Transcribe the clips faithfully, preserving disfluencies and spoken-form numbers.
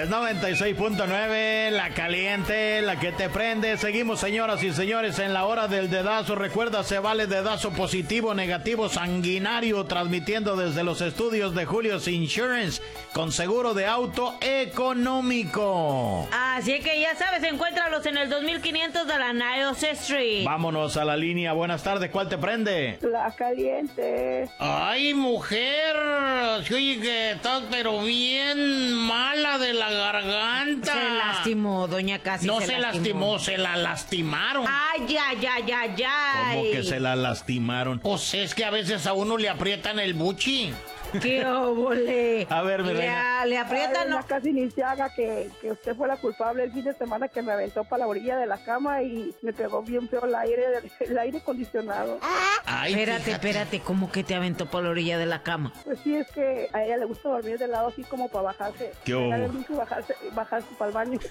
noventa y seis punto nueve, la caliente, la que te prende. Seguimos, señoras y señores, en la hora del dedazo. Recuerda, se vale dedazo positivo, negativo, sanguinario, transmitiendo desde los estudios de Julio's Insurance, con seguro de auto económico. Así que ya sabes, encuéntralos en el dos mil quinientos de la Niles Street. Vámonos a la línea. Buenas tardes, ¿cuál te prende? La caliente. Ay, mujer, oye, que estás pero bien mala de la garganta. Se lastimó, doña Casi. No se, se lastimó. lastimó, se la lastimaron. Ay, ay, ay, ay, ay. ¿Cómo que se la lastimaron? Pues es que a veces a uno le aprietan el buchi. ¡Qué óvole! A ver, mi le, reina. le aprietan, Ay, ¿no? ya casi ni se haga que, que usted fue la culpable el fin de semana que me aventó para la orilla de la cama y me pegó bien feo el aire, el aire acondicionado. Ay, espérate, fíjate. espérate, ¿cómo que te aventó por la orilla de la cama? Pues sí, es que a ella le gusta dormir de lado así como para bajarse. ¿Qué hubo? Pegar el brinco y bajarse, bajarse para el baño.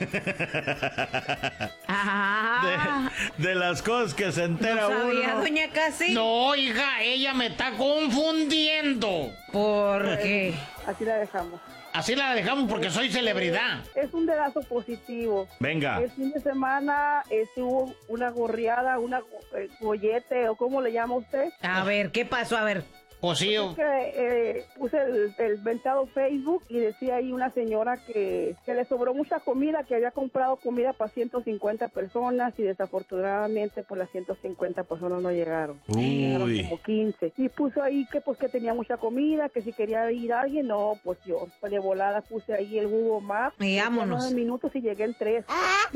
Ah, De, de las cosas que se entera ¿no sabía, uno. doña Casi? No, hija, ella me está confundiendo. ¿Por qué? Así la dejamos. Así la dejamos porque soy celebridad. Es un dedazo positivo. Venga. El fin de semana estuvo una gorriada, una eh, gollete, o ¿cómo le llama usted? A ver, ¿qué pasó? A ver. Pues sí, Es que eh, puse el, el ventado Facebook y decía ahí una señora que, que le sobró mucha comida, que había comprado comida para ciento cincuenta personas y desafortunadamente pues las ciento cincuenta personas no llegaron. Llegaron Uy. como quince. Y puso ahí que pues que tenía mucha comida, que si quería ir alguien, no, pues yo pues, de volada puse ahí el Google Maps. Y vámonos. nueve minutos y llegué en tres.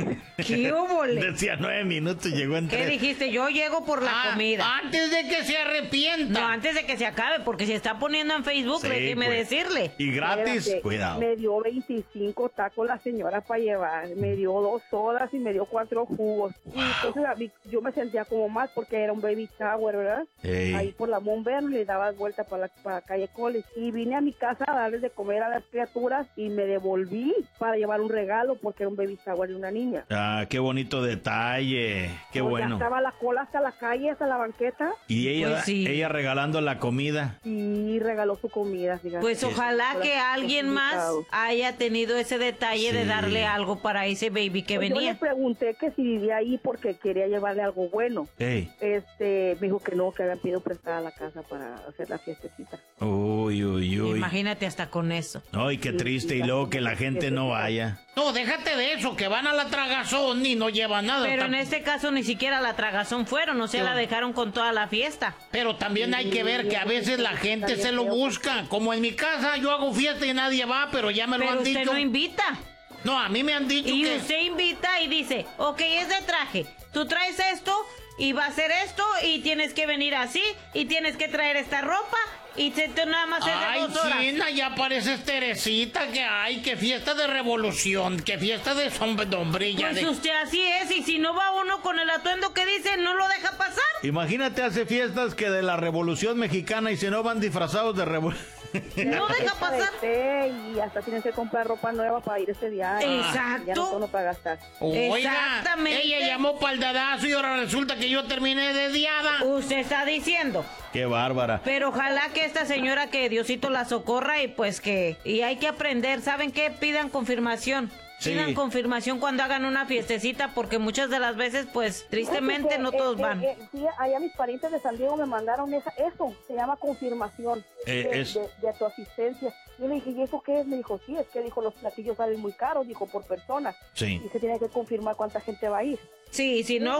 ¿Qué óvole? Decía nueve minutos y llegó en ¿Qué tres. dijiste? Yo llego por la Ah, comida. Antes de que se arrepienta. No, antes de que se acabe, porque si está poniendo en Facebook, Sí, déjeme pues. decirle. Y gratis, Espérate, cuidado. Me dio veinticinco tacos la señora para llevar, me dio dos sodas y me dio cuatro jugos. Y entonces a mí, yo me sentía como mal porque era un baby shower, ¿verdad? Ey. Ahí por la Monver le daba vuelta para la, para la calle College. Y vine a mi casa a darles de comer a las criaturas y me devolví para llevar un regalo porque era un baby shower de una niña. Ah, qué bonito detalle. Qué Pues bueno. Ya estaba la cola hasta la calle, hasta la banqueta. Y ella, Pues sí. ella regalando la comida. Y regaló su comida, fíjate. Pues ojalá Para que los alguien más invitados. haya tenido ese detalle de Sí. darle algo para ese baby que Pues yo le venía. pregunté que si vivía ahí porque quería llevarle algo bueno. Ey. Este, me dijo que no, que habían pedido prestada la casa para hacer la fiestecita. Uy, uy, uy. Imagínate hasta con eso. Ay, qué triste. Y luego que la gente no vaya. No, déjate de eso, que van a la tragazón y no llevan nada. Pero en Tam- este caso ni siquiera la tragazón fueron, o sea, la dejaron con toda la fiesta. Pero también hay que ver que a veces la gente se lo busca. Como en mi casa, yo hago fiesta y nadie va, pero ya me lo Pero han usted dicho. no invita. No, a mí me han dicho Y que... usted invita y dice, ok, es de traje, tú traes esto y va a ser esto y tienes que venir así y tienes que traer esta ropa y se te nada más es de Ay, dos horas. China, ya pareces Teresita, que hay, que fiesta de revolución, que fiesta de sombrilla. Pues de... usted así es, y si no va uno con el atuendo que dice, no lo deja pasar. Imagínate, hace fiestas que de la Revolución Mexicana y si no van disfrazados de revolución. No deja Fiesta de pasar. té y hasta tienes que comprar ropa nueva para ir ese día. Exacto. Ya no tengo para gastar. Oiga, Exactamente. ella llamó para el dedazo y ahora resulta que yo terminé de diada. Usted está diciendo. Qué bárbara. Pero ojalá que esta señora, que Diosito la socorra y pues que... Y hay que aprender, ¿saben qué? Pidan confirmación. Sí. Pidan confirmación cuando hagan una fiestecita, porque muchas de las veces, pues, tristemente no Porque, todos eh, van. eh, eh, sí, allá mis parientes de San Diego me mandaron esa, eso, se llama confirmación Eh, de, es- de- de tu asistencia. Yo le dije, ¿y eso qué es? Me dijo, sí, es que dijo, los platillos salen muy caros, dijo, por persona. Sí. Y se tiene que confirmar cuánta gente va a ir. Sí, si no,